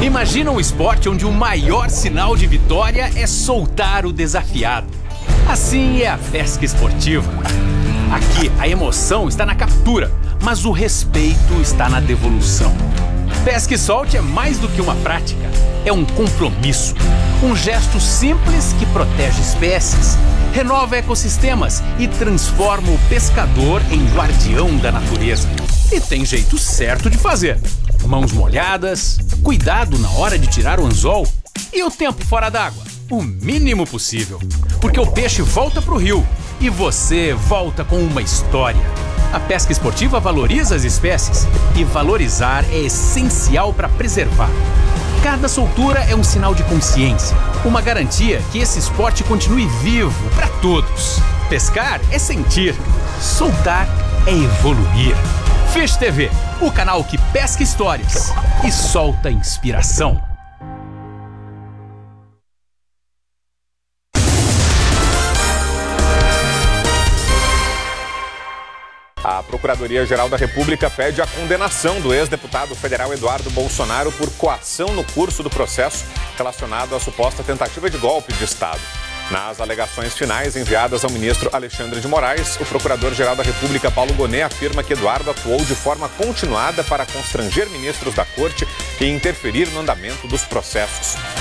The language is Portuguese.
Imagina um esporte onde o maior sinal de vitória é soltar o desafiado. Assim é a pesca esportiva. Aqui, a emoção está na captura, mas o respeito está na devolução. Pesca e solte é mais do que uma prática, é um compromisso. Um gesto simples que protege espécies, renova ecossistemas e transforma o pescador em guardião da natureza. E tem jeito certo de fazer. Mãos molhadas, cuidado na hora de tirar o anzol e o tempo fora d'água, o mínimo possível. Porque o peixe volta pro rio e você volta com uma história. A pesca esportiva valoriza as espécies e valorizar é essencial para preservar. Cada soltura é um sinal de consciência, uma garantia que esse esporte continue vivo para todos. Pescar é sentir, soltar é evoluir. Fish TV, o canal que pesca histórias e solta inspiração. A Procuradoria-Geral da República pede a condenação do ex-deputado federal Eduardo Bolsonaro por coação no curso do processo relacionado à suposta tentativa de golpe de Estado. Nas alegações finais enviadas ao ministro Alexandre de Moraes, o Procurador-Geral da República, Paulo Gonet, afirma que Eduardo atuou de forma continuada para constranger ministros da Corte e interferir no andamento dos processos.